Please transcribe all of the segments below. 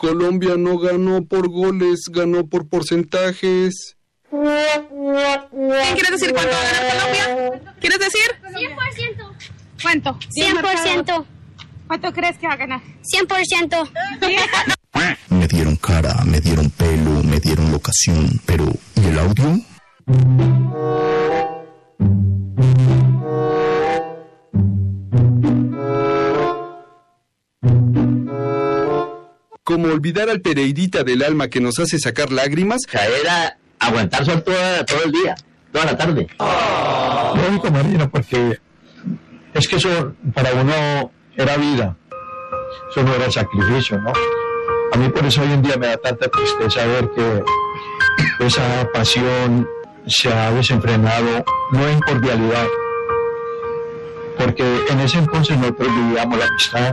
Colombia no ganó por goles, ganó por porcentajes. ¿Qué quieres decir cuánto va a ganar Colombia? ¿Quieres decir? 100%. ¿Cuánto? 100%. ¿Cuánto crees que va a ganar? 100%. Me dieron cara, me dieron pelo, me dieron locación, pero ¿y el audio? Como olvidar al Pereirita del alma que nos hace sacar lágrimas. O sea, era aguantar sol todo el día, toda la tarde. Lógico, Marina, porque es que eso para uno era vida, eso no era sacrificio, ¿no? A mí por eso hoy en día me da tanta tristeza ver que esa pasión se ha desenfrenado, no en cordialidad, porque en ese entonces nosotros vivíamos la amistad.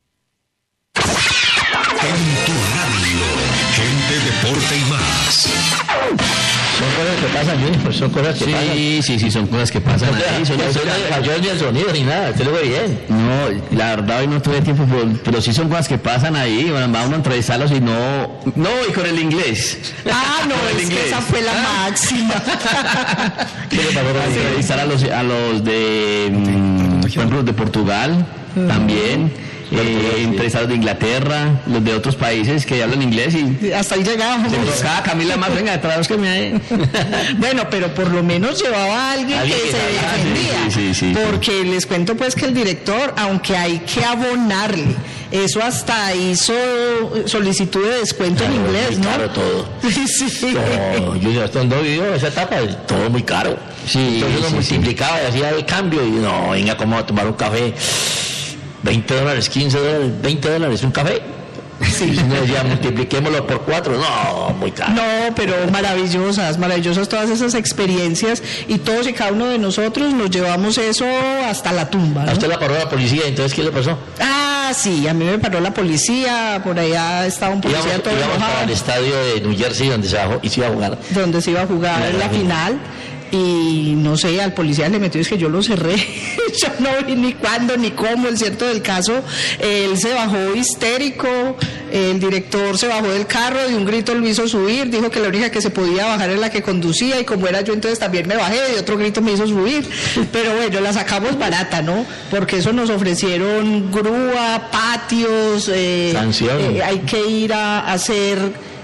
En tu radio, gente, deporte y más. Son cosas que pasan, pues son cosas que pasan. Sí, son cosas que pasan ahí. No falló ni el sonido ni nada, usted lo ve bien. No, la verdad hoy no tuve tiempo, pero sí son cosas que pasan ahí. Bueno, va uno a entrevistarlos y no, y con el inglés. No, es que esa fue la máxima. Entrevistar a los de, por ejemplo, los de Portugal, también. Entrevistados de Inglaterra, los de otros países que hablan inglés y hasta ahí llegamos. Camila más, venga, detrás que me... Bueno, pero por lo menos llevaba a alguien que se defendía. Sí. Porque les cuento pues que el director, aunque hay que abonarle, eso hasta hizo solicitud de descuento en inglés, ¿no? Claro, todo. Sí. No, yo cuando vivió esa etapa, todo muy caro. Sí, entonces uno multiplicaba y hacía el cambio y no, venga, ¿cómo va a tomar un café? $20, $15, $20, un café. Sí, no decía, multipliquémoslo por 4, no, muy caro. No, pero maravillosas todas esas experiencias y todos y cada uno de nosotros nos llevamos eso hasta la tumba, ¿no? ¿A usted la paró la policía? Entonces, ¿qué le pasó? Sí, a mí me paró la policía, por allá estaba un policía todo enojado. Íbamos al estadio de New Jersey donde se bajó y se iba a jugar. Donde se iba a jugar en la final. Y no sé, al policía le metió, es que yo lo cerré, yo no vi ni cuándo ni cómo. El cierto del caso, él se bajó histérico, el director se bajó del carro, de un grito lo hizo subir, dijo que la única que se podía bajar era la que conducía, y como era yo entonces también me bajé, y otro grito me hizo subir. Pero bueno, la sacamos barata, ¿no? Porque eso nos ofrecieron grúa, patios, hay que ir a hacer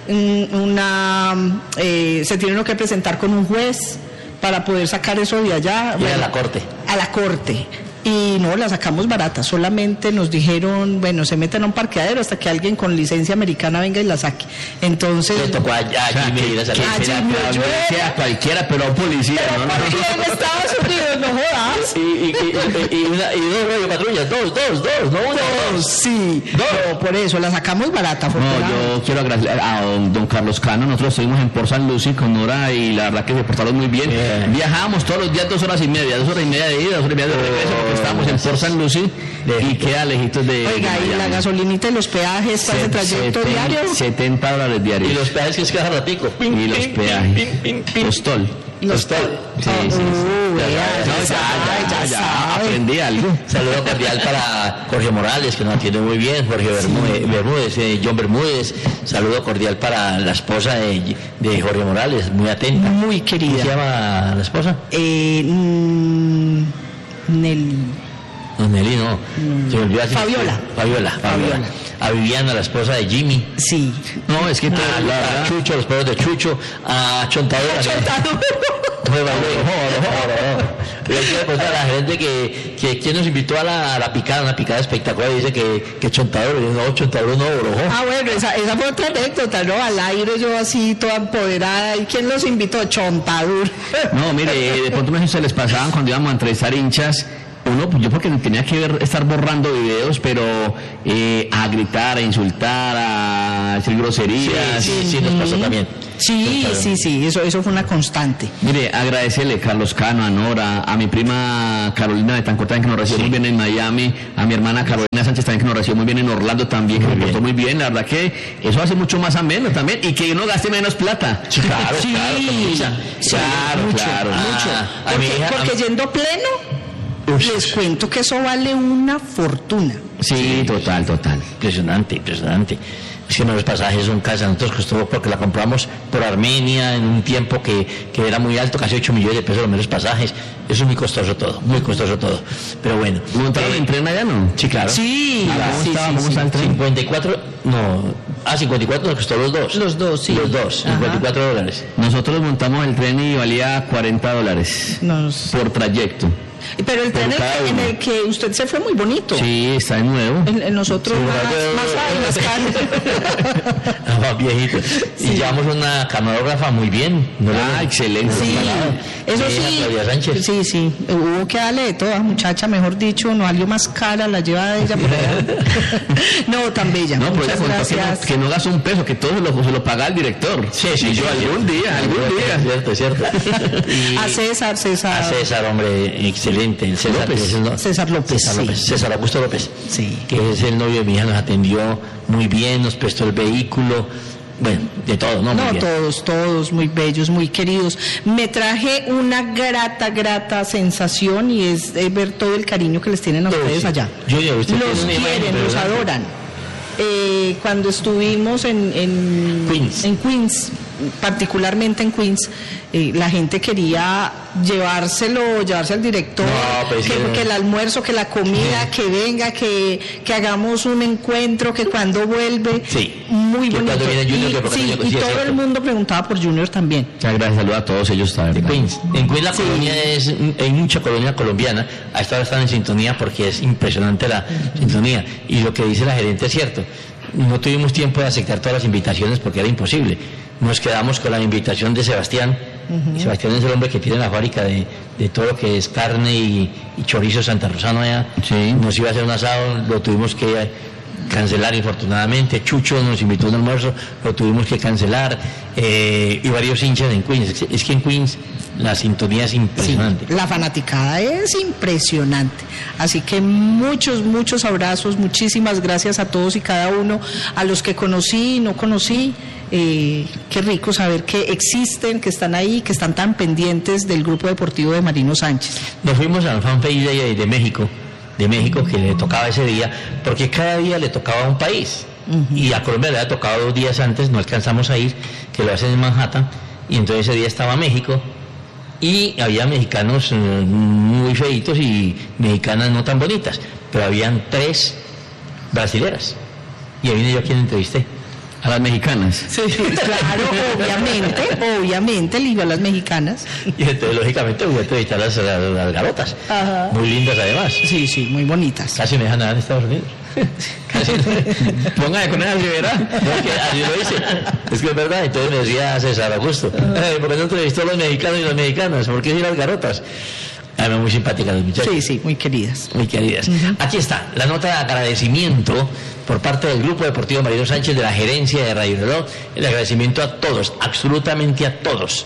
se tiene uno que presentar con un juez para poder sacar eso de allá. Y a la corte. A la corte. Y no, la sacamos barata, solamente nos dijeron, bueno, se metan a un parqueadero hasta que alguien con licencia americana venga y la saque. Entonces... Le tocó a Jimmy, a cualquiera, pero a un policía, ¿no? En Estados Unidos, no jodas. Y dos patrullas, dos, no una. Dos, sí. No, por eso, la sacamos barata. No, yo quiero agradecer a don Carlos Cano. Nosotros estuvimos en Port St. Lucie con Nora y la verdad que se portaron muy bien. Viajábamos todos los días 2 horas y media, 2 horas y media de ida, 2 horas y media de regreso, porque estábamos en Port St. Lucie y queda lejitos de... Oiga, y la gasolinita y los peajes para ese trayecto diario. $70 diarios. Y los peajes que es cada ratico. Y los peajes. Los toll. Los toll. Sí. Ya aprendí algo. Saludo cordial para Jorge Morales, que nos atiende muy bien, Jorge Bermúdez, John Bermúdez. Saludo cordial para la esposa de Jorge Morales, muy atenta. Muy querida. ¿Cómo se llama la esposa? Nelly. No, Nelly no. Se me olvidó así. Fabiola. A Viviana, la esposa de Jimmy. Sí. No, es que a Chucho, los perros de Chucho, a Chontadura. Yo quiero preguntar a la gente que quién nos invitó a la picada, una picada espectacular, y dice que Chontadura, no, Chontadura no, bro. Bueno, esa fue otra anécdota, ¿no? Al aire yo así toda empoderada, ¿y quién los invitó? Chontadura. No, mire, de pronto no sé si se les pasaban cuando íbamos a entrevistar hinchas. Yo porque tenía que estar borrando videos, pero a gritar, a insultar, a decir groserías. Sí, nos pasó también. Sí, eso fue una constante. Mire, agradecerle Carlos Cano, a Nora, a mi prima Carolina de Tancor también, que nos recibió muy bien en Miami, a mi hermana Carolina Sánchez también, que nos recibió muy bien en Orlando también, que me portó muy bien. La verdad que eso hace mucho más ameno también, y que uno gaste menos plata. Claro. Mucho. Porque yendo pleno les cuento que eso vale una fortuna. Sí, total. Impresionante. Es que los pasajes son casi, a nosotros costó porque la compramos por Armenia en un tiempo que era muy alto, casi 8 millones de pesos los meros pasajes. Eso es muy costoso todo. Pero bueno. ¿Montaron en tren allá, no? Sí, claro. Sí, ¿Cómo está el tren? 54 nos costó los dos. Los dos, sí. Los dos, $54. Nosotros montamos el tren y valía $40 por trayecto. Pero el tren en el que usted se fue muy bonito. Sí, está de nuevo. En nosotros más caro. Más viejito. Y llevamos una camarógrafa muy bien. Excelente. Sí, eso sí. Claudia Sánchez. Sí. Hubo que darle de toda muchacha, mejor dicho, no salió más cara, la lleva ella por allá. No, tan bella. No, pero muchas gracias. que no gastó un peso, que todo se lo paga el director. Sí, yo algún día. Cierto. A César, hombre, excelente. El César López. César Augusto López. Sí. Que es el novio de mi hija, nos atendió muy bien, nos prestó el vehículo. Bueno, de todo, ¿no? No, todos muy bellos, muy queridos. Me traje una grata sensación y es ver todo el cariño que les tienen a ustedes allá. Los quieren, los adoran. Cuando estuvimos en Queens, particularmente en Queens, la gente quería llevarse al director, que el almuerzo, que la comida, que venga, que hagamos un encuentro, que cuando vuelve, muy bonito. Y todo el mundo preguntaba por Junior también. Muchas gracias, saludos a todos ellos también. En Queens la colonia hay mucha colonia colombiana, a esta hora están en sintonía porque es impresionante la sintonía, y lo que dice la gerente es cierto. No tuvimos tiempo de aceptar todas las invitaciones porque era imposible. Nos quedamos con la invitación de Sebastián. Y Sebastián es el hombre que tiene la fábrica de todo lo que es carne y chorizo santarrosano allá. Nos iba a hacer un asado, lo tuvimos que cancelar infortunadamente. Chucho nos invitó a un almuerzo, lo tuvimos que cancelar. Y varios hinchas en Queens. Es que en Queens la sintonía es impresionante. Sí, la fanaticada es impresionante. Así que muchos abrazos, muchísimas gracias a todos y cada uno, a los que conocí y no conocí. Qué rico saber que existen, que están ahí, que están tan pendientes del Grupo Deportivo de Marino Sánchez. Nos fuimos al fanpage de México, que le tocaba ese día, porque cada día le tocaba a un país. Y a Colombia le había tocado 2 días antes, no alcanzamos a ir, que lo hacen en Manhattan, y entonces ese día estaba México. Y había mexicanos muy feitos y mexicanas no tan bonitas, pero habían 3 brasileras. Y ahí vine yo a quien entrevisté. A las mexicanas. Sí, claro, obviamente, le iba a las mexicanas. Y entonces, lógicamente, voy a entrevistar a las garotas. Ajá. Muy lindas, además. Sí, muy bonitas. Casi me dejan nada en Estados Unidos. Casi. Póngale con esa libera. No, es que así lo hice. Es que es verdad. Entonces me decía César Augusto, ¿por qué no entrevistó a los mexicanos y las mexicanas? ¿Por qué sí las garotas? Además, muy simpáticas las muchachas. Sí, muy queridas. Muy queridas. Aquí está, la nota de agradecimiento por parte del Grupo Deportivo Marino Sánchez, de la gerencia de Radio Reloj. El agradecimiento a todos, absolutamente a todos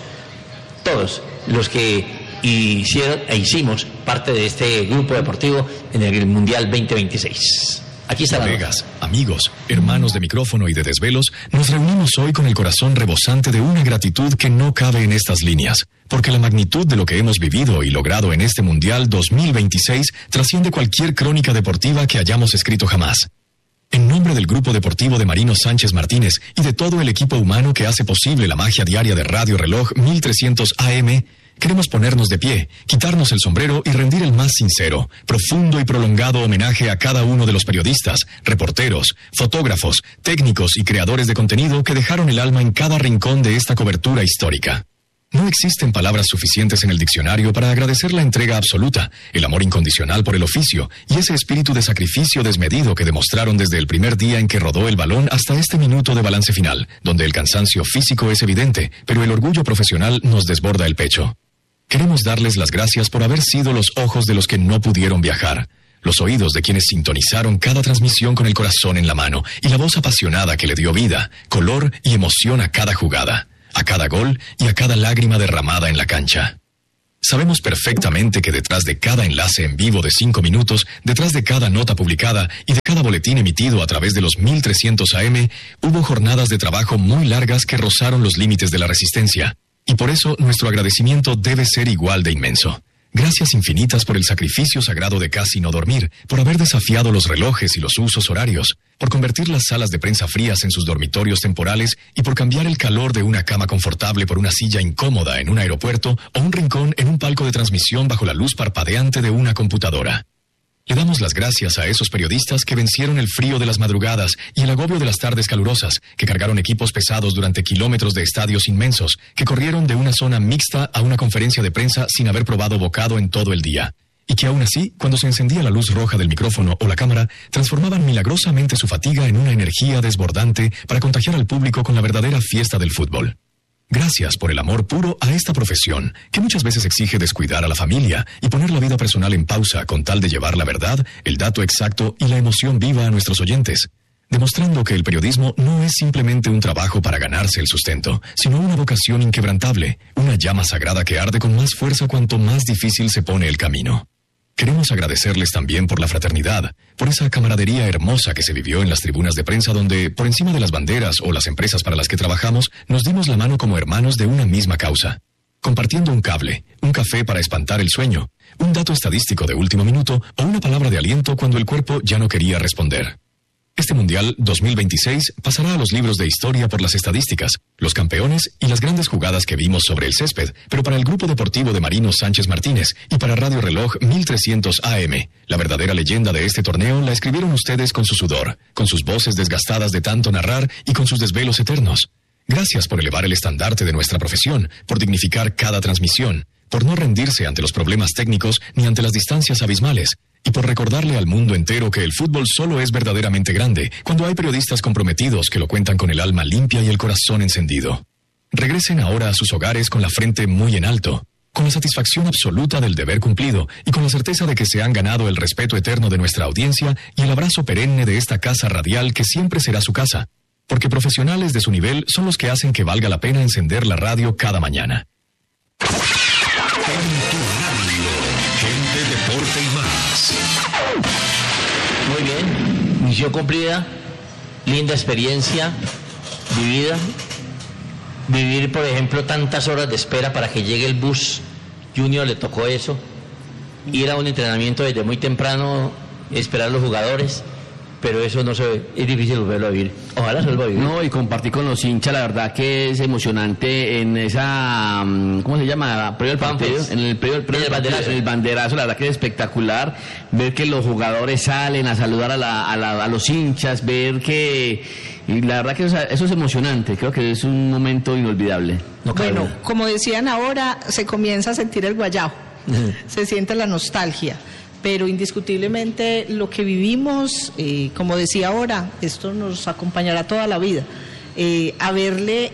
los que hicimos parte de este Grupo Deportivo en el Mundial 2026. Aquí está la colegas, amigos, hermanos de micrófono y de desvelos, nos reunimos hoy con el corazón rebosante de una gratitud que no cabe en estas líneas, porque la magnitud de lo que hemos vivido y logrado en este Mundial 2026 trasciende cualquier crónica deportiva que hayamos escrito jamás. En nombre del Grupo Deportivo de Marino Sánchez Martínez y de todo el equipo humano que hace posible la magia diaria de Radio Reloj 1300 AM, queremos ponernos de pie, quitarnos el sombrero y rendir el más sincero, profundo y prolongado homenaje a cada uno de los periodistas, reporteros, fotógrafos, técnicos y creadores de contenido que dejaron el alma en cada rincón de esta cobertura histórica. No existen palabras suficientes en el diccionario para agradecer la entrega absoluta, el amor incondicional por el oficio y ese espíritu de sacrificio desmedido que demostraron desde el primer día en que rodó el balón hasta este minuto de balance final, donde el cansancio físico es evidente, pero el orgullo profesional nos desborda el pecho. Queremos darles las gracias por haber sido los ojos de los que no pudieron viajar, los oídos de quienes sintonizaron cada transmisión con el corazón en la mano y la voz apasionada que le dio vida, color y emoción a cada jugada, a cada gol y a cada lágrima derramada en la cancha. Sabemos perfectamente que detrás de cada enlace en vivo de 5 minutos, detrás de cada nota publicada y de cada boletín emitido a través de los 1300 AM, hubo jornadas de trabajo muy largas que rozaron los límites de la resistencia. Y por eso nuestro agradecimiento debe ser igual de inmenso. Gracias infinitas por el sacrificio sagrado de casi no dormir, por haber desafiado los relojes y los usos horarios, por convertir las salas de prensa frías en sus dormitorios temporales y por cambiar el calor de una cama confortable por una silla incómoda en un aeropuerto o un rincón en un palco de transmisión bajo la luz parpadeante de una computadora. Le damos las gracias a esos periodistas que vencieron el frío de las madrugadas y el agobio de las tardes calurosas, que cargaron equipos pesados durante kilómetros de estadios inmensos, que corrieron de una zona mixta a una conferencia de prensa sin haber probado bocado en todo el día, y que aún así, cuando se encendía la luz roja del micrófono o la cámara, transformaban milagrosamente su fatiga en una energía desbordante para contagiar al público con la verdadera fiesta del fútbol. Gracias por el amor puro a esta profesión, que muchas veces exige descuidar a la familia y poner la vida personal en pausa con tal de llevar la verdad, el dato exacto y la emoción viva a nuestros oyentes, demostrando que el periodismo no es simplemente un trabajo para ganarse el sustento, sino una vocación inquebrantable, una llama sagrada que arde con más fuerza cuanto más difícil se pone el camino. Queremos agradecerles también por la fraternidad, por esa camaradería hermosa que se vivió en las tribunas de prensa donde, por encima de las banderas o las empresas para las que trabajamos, nos dimos la mano como hermanos de una misma causa. Compartiendo un cable, un café para espantar el sueño, un dato estadístico de último minuto o una palabra de aliento cuando el cuerpo ya no quería responder. Este Mundial 2026 pasará a los libros de historia por las estadísticas, los campeones y las grandes jugadas que vimos sobre el césped, pero para el Grupo Deportivo de Marino Sánchez Martínez y para Radio Reloj 1300 AM, la verdadera leyenda de este torneo la escribieron ustedes con su sudor, con sus voces desgastadas de tanto narrar y con sus desvelos eternos. Gracias por elevar el estandarte de nuestra profesión, por dignificar cada transmisión, por no rendirse ante los problemas técnicos ni ante las distancias abismales, y por recordarle al mundo entero que el fútbol solo es verdaderamente grande cuando hay periodistas comprometidos que lo cuentan con el alma limpia y el corazón encendido. Regresen ahora a sus hogares con la frente muy en alto, con la satisfacción absoluta del deber cumplido y con la certeza de que se han ganado el respeto eterno de nuestra audiencia y el abrazo perenne de esta casa radial que siempre será su casa, porque profesionales de su nivel son los que hacen que valga la pena encender la radio cada mañana. Gente, deporte y más. Muy bien, misión cumplida, linda experiencia vivida. Vivir, por ejemplo, tantas horas de espera para que llegue el bus. Junior le tocó eso. Ir a un entrenamiento desde muy temprano, esperar a los jugadores. Pero eso no se ve, es difícil volverlo a vivir. Ojalá se vuelva a vivir. No, y compartir con los hinchas, la verdad que es emocionante en esa, ¿cómo se llama? Previo al partido, en el banderazo. En el banderazo, la verdad que es espectacular ver que los jugadores salen a saludar a los hinchas, ver que, y la verdad que eso es emocionante, creo que es un momento inolvidable. No, bueno, como decían ahora, se comienza a sentir el guayao, se siente la nostalgia. Pero indiscutiblemente lo que vivimos, como decía ahora, esto nos acompañará toda la vida. Haberle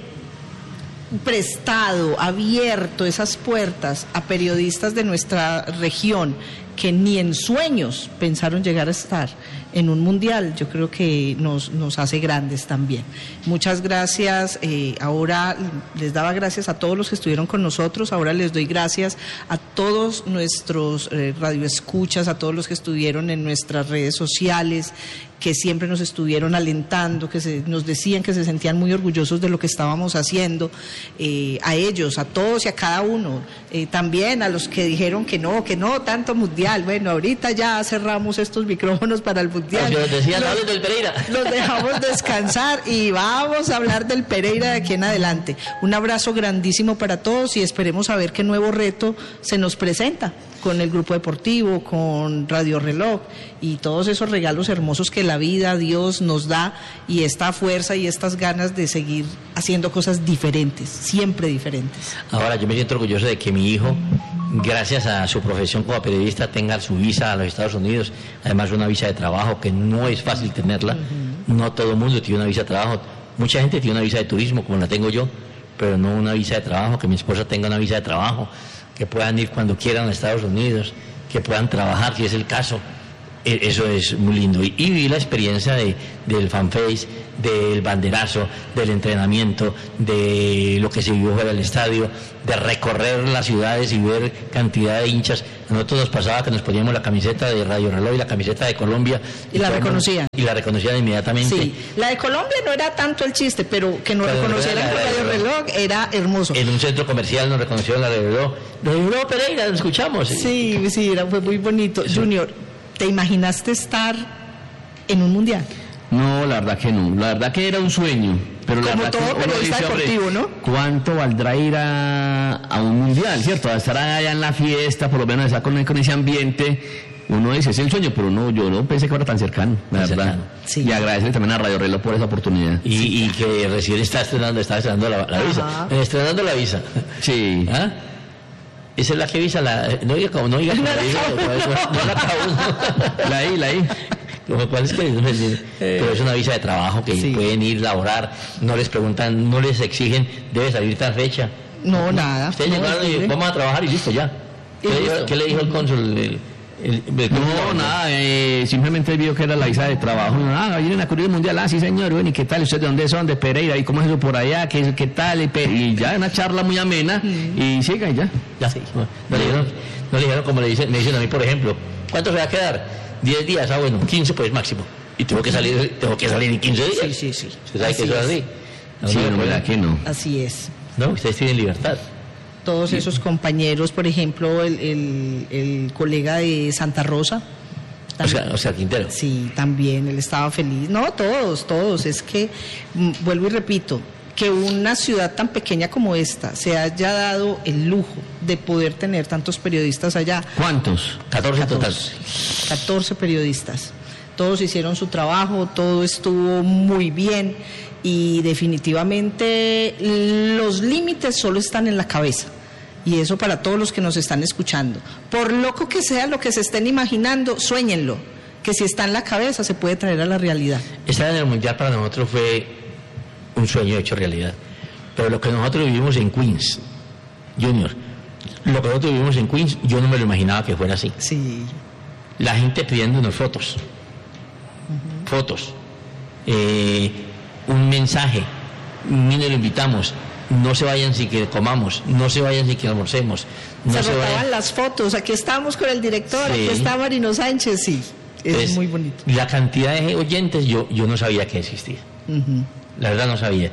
prestado, abierto esas puertas a periodistas de nuestra región que ni en sueños pensaron llegar a estar en un mundial, yo creo que nos hace grandes también. Muchas gracias, ahora les daba gracias a todos los que estuvieron con nosotros, ahora les doy gracias a todos nuestros radioescuchas, a todos los que estuvieron en nuestras redes sociales, que siempre nos estuvieron alentando, que nos decían que se sentían muy orgullosos de lo que estábamos haciendo, a ellos, a todos y a cada uno, también a los que dijeron que no, tanto mundial. Bueno, ahorita ya cerramos estos micrófonos para el mundial. Los decían, no, del Pereira. Los dejamos descansar y vamos a hablar del Pereira de aquí en adelante. Un abrazo grandísimo para todos y esperemos a ver qué nuevo reto se nos presenta con el Grupo Deportivo, con Radio Reloj y todos esos regalos hermosos que la vida, Dios nos da, y esta fuerza y estas ganas de seguir haciendo cosas diferentes, siempre diferentes. Ahora, yo me siento orgulloso de que mi hijo, gracias a su profesión como periodista, tenga su visa a los Estados Unidos, además una visa de trabajo que no es fácil tenerla, no todo el mundo tiene una visa de trabajo, mucha gente tiene una visa de turismo como la tengo yo, pero no una visa de trabajo, que mi esposa tenga una visa de trabajo, que puedan ir cuando quieran a Estados Unidos, que puedan trabajar si es el caso. Eso es muy lindo. Y viví la experiencia del fanface, del banderazo, del entrenamiento, de lo que se vivió fuera del estadio, de recorrer las ciudades y ver cantidad de hinchas A nosotros nos pasaba que nos poníamos la camiseta de Radio Reloj y la camiseta de Colombia. Y la reconocían. Y la reconocían inmediatamente. Sí, la de Colombia no era tanto el chiste, pero que nos reconocieran por Radio Reloj era hermoso. En un centro comercial nos reconocieron la Radio Reloj. Radio Reloj Pereira, lo escuchamos. Sí, fue muy bonito. Sí. Junior, ¿te imaginaste estar en un mundial? No, la verdad que no. La verdad que era un sueño. Pero la como verdad todo que periodista deportivo, ¿no? ¿Cuánto valdrá ir a un mundial, cierto? A estar allá en la fiesta, por lo menos estar con ese ambiente. Uno dice, es el sueño, pero no, yo no pensé que fuera tan cercano, la verdad. Sí. Y agradecerle también a Radio Reloj por esa oportunidad. Y que recién está estrenando la visa. Estrenando la visa. Sí. ¿Ah? Esa es la que visa, no diga como la I. ¿Cuál es que? Pero es una visa de trabajo que pueden ir, laborar, no les preguntan, no les exigen, debe salir tal fecha. No, nada. Ustedes llegaron y vamos a trabajar y listo, ya. ¿Qué le dijo el cónsul? No, nada, simplemente vio que era la visa de trabajo. Vienen a cubrir el mundial, sí señor, bueno, ¿y qué tal? ¿Ustedes de dónde son? De Pereira, ¿y cómo es eso por allá? ¿Qué tal? Y ya, una charla muy amena, y sigan ya. Sí. No le dijeron como me dicen a mí, por ejemplo, ¿cuánto se va a quedar? 10 días, bueno, 15 pues máximo. Y tengo que salir en 15 días. Sí. ¿Usted sabe que eso es así? Sí, pero ¿verdad que no? Así es. No, ustedes tienen libertad. Todos esos compañeros, por ejemplo, el colega de Santa Rosa. O sea, Quintero. Sí, también, él estaba feliz. No, todos. Es que, vuelvo y repito, que una ciudad tan pequeña como esta se haya dado el lujo de poder tener tantos periodistas allá. ¿Cuántos? 14 total. 14 periodistas. Todos hicieron su trabajo, todo estuvo muy bien y definitivamente los límites solo están en la cabeza. Y eso para todos los que nos están escuchando. Por loco que sea lo que se estén imaginando, suéñenlo. Que si está en la cabeza se puede traer a la realidad. Estar en el Mundial para nosotros fue un sueño hecho realidad. Pero lo que nosotros vivimos en Queens, Junior, lo que nosotros vivimos en Queens, yo no me lo imaginaba que fuera así. Sí. La gente pidiéndonos fotos. Fotos. Un mensaje. Niños, lo invitamos. No se vayan sin que comamos, no se vayan sin que almorcemos. Se rotaban las fotos, aquí estamos con el director, aquí está Marino Sánchez, sí. Es muy bonito. La cantidad de oyentes yo no sabía que existía. La verdad no sabía.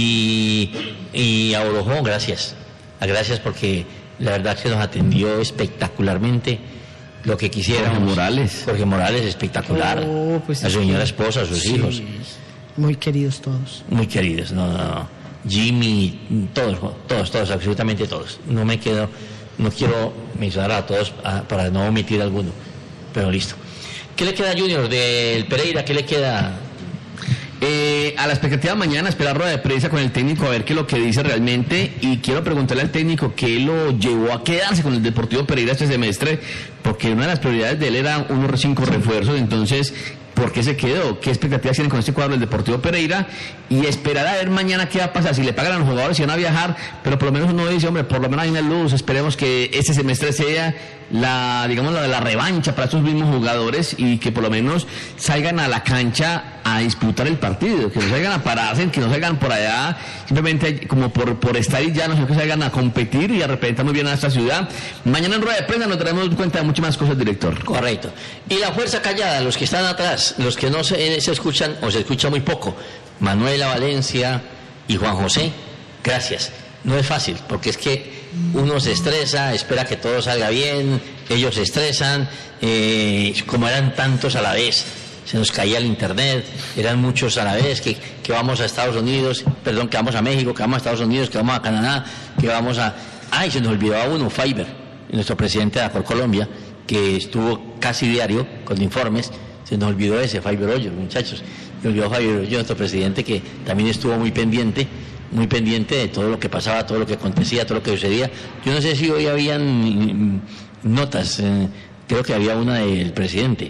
Y a Orojó, gracias. Gracias porque la verdad que nos atendió espectacularmente lo que quisiéramos. Jorge Morales, espectacular. Pues a su señora esposa, a sus hijos. Muy queridos todos. Muy queridos, no. Jimmy, todos, absolutamente todos. No quiero mencionar a todos para no omitir alguno, pero listo. ¿Qué le queda, Junior, del Pereira? ¿Qué le queda? A la expectativa mañana, esperar rueda de prensa con el técnico a ver qué es lo que dice realmente, y quiero preguntarle al técnico qué lo llevó a quedarse con el Deportivo Pereira este semestre, porque una de las prioridades de él era unos 5 refuerzos. Entonces, ¿por qué se quedó? ¿Qué expectativas tienen con este cuadro del Deportivo Pereira? Y esperar a ver mañana qué va a pasar, si le pagan a los jugadores, si van a viajar, pero por lo menos uno dice, hombre, por lo menos hay una luz, esperemos que este semestre sea la revancha para estos mismos jugadores y que por lo menos salgan a la cancha a disputar el partido, que no salgan a pararse, que no salgan por allá simplemente como por estar y ya, no sé, que salgan a competir y a representar muy bien a esta ciudad. Mañana en rueda de prensa nos daremos cuenta de muchas más cosas, director. Correcto. Y la fuerza callada, los que están atrás, los que no se escuchan o se escucha muy poco, Manuela, Valencia y Juan José, gracias. No es fácil, porque es que uno se estresa, espera que todo salga bien, ellos se estresan, como eran tantos a la vez, se nos caía el internet, eran muchos a la vez, que vamos a Estados Unidos, que vamos a México, que vamos a Estados Unidos, que vamos a Canadá, que vamos a... y se nos olvidaba uno, Fiverr, nuestro presidente de Acor Colombia, que estuvo casi diario con informes, se nos olvidó ese Fiverr Hoyos, muchachos, se olvidó Fiverr Hoyos, nuestro presidente, que también estuvo muy pendiente de todo lo que pasaba, todo lo que acontecía, todo lo que sucedía. Yo no sé si hoy habían notas, creo que había una del presidente.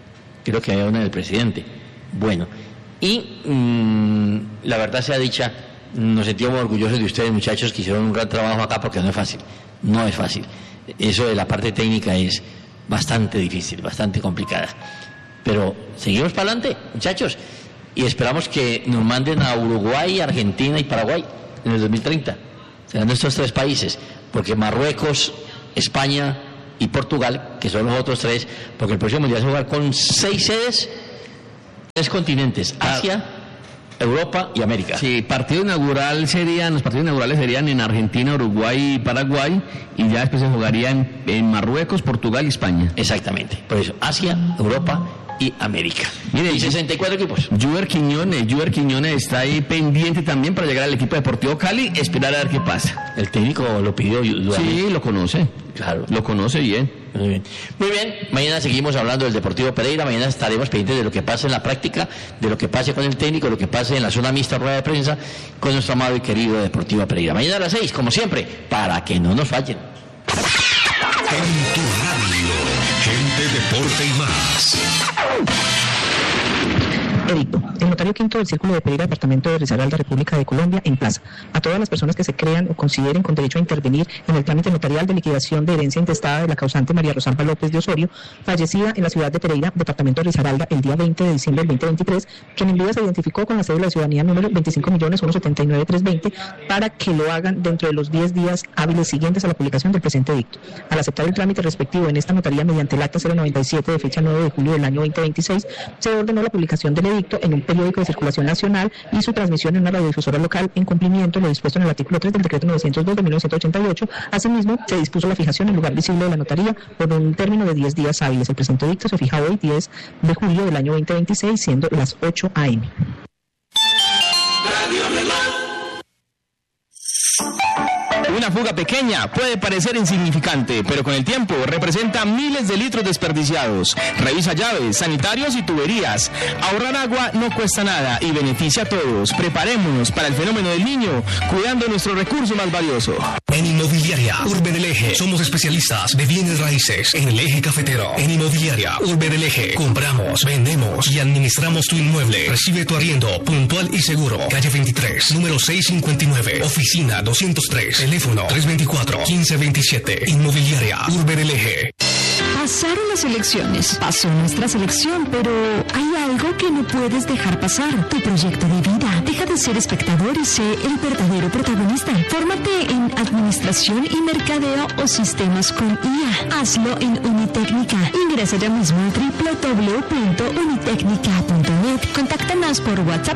Bueno, y la verdad sea dicha, nos sentimos orgullosos de ustedes, muchachos, que hicieron un gran trabajo acá, porque no es fácil. Eso de la parte técnica es bastante difícil, bastante complicada. Pero seguimos para adelante, muchachos. Y esperamos que nos manden a Uruguay, Argentina y Paraguay en el 2030. Serán estos 3 países, porque Marruecos, España y Portugal, que son los otros 3, porque el próximo mundial se va a jugar con 6 sedes, 3 continentes, Asia, Europa y América. Sí, los partidos inaugurales serían en Argentina, Uruguay y Paraguay, y ya después se jugaría en Marruecos, Portugal y España. Exactamente, por eso Asia, Europa y América. Mire, y 64 equipos. Juber Quiñones está ahí pendiente también para llegar al equipo Deportivo Cali, esperar a ver qué pasa. El técnico lo pidió. Sí, lo conoce. Claro. Lo conoce bien. Muy bien, mañana seguimos hablando del Deportivo Pereira, mañana estaremos pendientes de lo que pase en la práctica, de lo que pase con el técnico, de lo que pase en la zona mixta, rueda de prensa, con nuestro amado y querido Deportivo Pereira. Mañana a las 6, como siempre, para que no nos fallen. En tu radio, gente, deporte y más. Edicto. El notario quinto del Círculo de Pereira, departamento de Risaralda, República de Colombia, emplaza a todas las personas que se crean o consideren con derecho a intervenir en el trámite notarial de liquidación de herencia intestada de la causante María Rosalba López de Osorio, fallecida en la ciudad de Pereira, departamento de Risaralda, el día 20 de diciembre del 2023, quien en vida se identificó con la cédula de ciudadanía número 25.179.320, para que lo hagan dentro de los 10 días hábiles siguientes a la publicación del presente edicto. Al aceptar el trámite respectivo en esta notaría mediante el acta 097 de fecha 9 de julio del año 2026, se ordenó la publicación del edicto en un periódico de circulación nacional y su transmisión en una radiodifusora local en cumplimiento de lo dispuesto en el artículo 3 del decreto 902 de 1988. Asimismo, se dispuso la fijación en lugar visible de la notaría por un término de 10 días hábiles. El presente edicto se fija hoy, 10 de julio del año 2026, siendo las 8 a.m. Una fuga pequeña puede parecer insignificante, pero con el tiempo representa miles de litros desperdiciados. Revisa llaves, sanitarios y tuberías. Ahorrar agua no cuesta nada y beneficia a todos. Preparémonos para el fenómeno del niño, cuidando nuestro recurso más valioso. En Inmobiliaria Urbe del Eje somos especialistas de bienes raíces en el eje cafetero. En Inmobiliaria Urbe del Eje compramos, vendemos y administramos tu inmueble. Recibe tu arriendo puntual y seguro. Calle 23, número 659, oficina 203, teléfono 324-1527. Inmobiliaria Urbe del Eje. Pasaron las elecciones, pasó nuestra selección, pero hay algo que no puedes dejar pasar: tu proyecto de vida. Deja de ser espectador y sé el verdadero protagonista. Fórmate en administración y mercadeo o sistemas con IA. Hazlo en Unitécnica. Ingresa ya mismo a www.unitecnica.net. Contáctanos por WhatsApp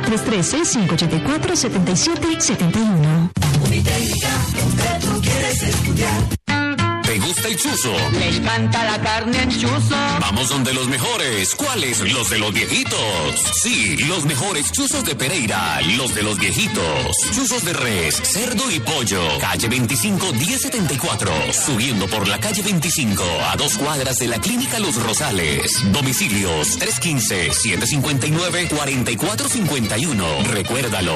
313-584-7771. Unitécnica, donde tú quieres estudiar. ¿Te gusta el chuzo? Me encanta la carne en chuzo. Vamos donde los mejores. ¿Cuáles? Los de los viejitos. Sí, los mejores chuzos de Pereira. Los de los viejitos. Chuzos de res, cerdo y pollo. Calle 25, 1074. Subiendo por la calle 25 a 2 cuadras de la Clínica Los Rosales. Domicilios 315-759-4451. Recuérdalo,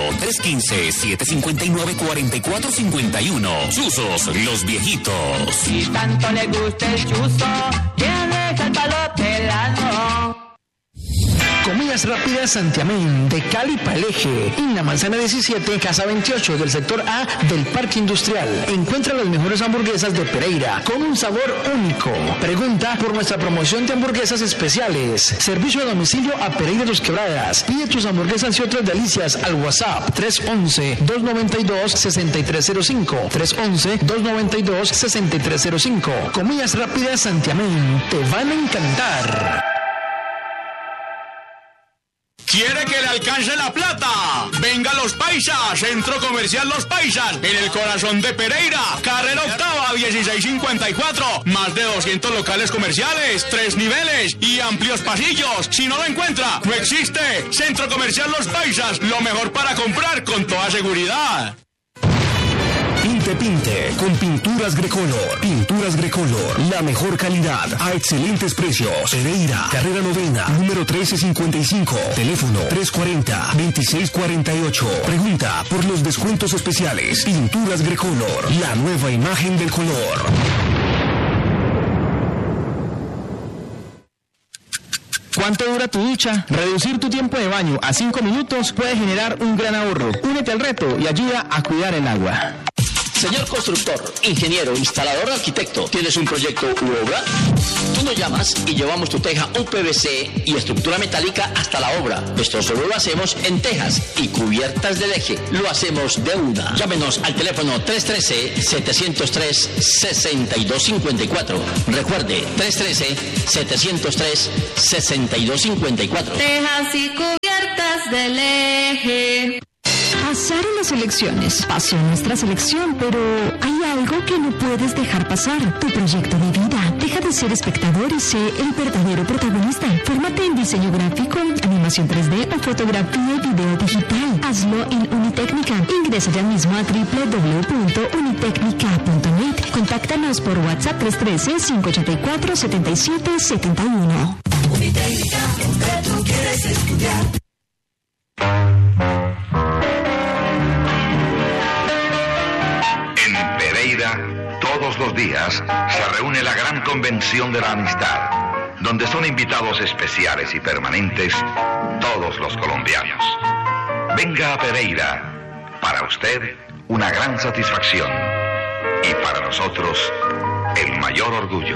315-759-4451. Chuzos, los viejitos. Si tanto le gusta el chuzo, que aleja el palo pelado. Comidas Rápidas Santiamén, de Cali Paleje, en la manzana 17, casa 28 del sector A del Parque Industrial. Encuentra las mejores hamburguesas de Pereira con un sabor único. Pregunta por nuestra promoción de hamburguesas especiales. Servicio a domicilio a Pereira Dos Quebradas. Pide tus hamburguesas y otras delicias al WhatsApp 311-292-6305. 311-292-6305. Comidas Rápidas Santiamén, te van a encantar. ¿Quiere que le alcance la plata? Venga Los Paisas, Centro Comercial Los Paisas, en el corazón de Pereira, carrera octava 1654, más de 200 locales comerciales, 3 niveles y amplios pasillos. Si no lo encuentra, no existe. Centro Comercial Los Paisas, lo mejor para comprar con toda seguridad. Pinte con Pinturas Grecolor. Pinturas Grecolor, la mejor calidad a excelentes precios. Pereira, carrera novena, número 1355, teléfono 340-2648. Pregunta por los descuentos especiales. Pinturas Grecolor, la nueva imagen del color. ¿Cuánto dura tu ducha? Reducir tu tiempo de baño a 5 minutos puede generar un gran ahorro. Únete al reto y ayuda a cuidar el agua. Señor constructor, ingeniero, instalador, arquitecto, ¿tienes un proyecto u obra? Tú nos llamas y llevamos tu teja UPVC y estructura metálica hasta la obra. Esto solo lo hacemos en tejas y cubiertas del eje. Lo hacemos de una. Llámenos al teléfono 313-703-6254. Recuerde, 313-703-6254. Tejas y cubiertas del eje. Pasaron las elecciones, pasó nuestra selección, pero hay algo que no puedes dejar pasar, tu proyecto de vida. Deja de ser espectador y sé el verdadero protagonista. Fórmate en diseño gráfico, animación 3D o fotografía y video digital. Hazlo en Unitecnica. Ingresa ya mismo a www.unitecnica.net. Contáctanos por WhatsApp 313-584-7771. Unitecnica, donde tú quieres estudiar. En Pereira, todos los días, se reúne la gran convención de la amistad, donde son invitados especiales y permanentes todos los colombianos. Venga a Pereira, para usted una gran satisfacción y para nosotros el mayor orgullo.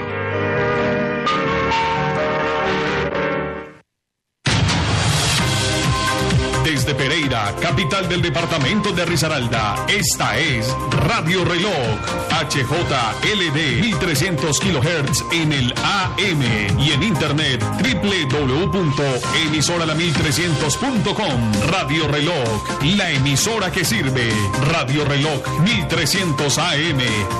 Desde Pereira, capital del departamento de Risaralda, esta es Radio Reloj, HJLD 1300 kHz en el AM y en internet www.emisorala1300.com. Radio Reloj, la emisora que sirve. Radio Reloj 1300 AM.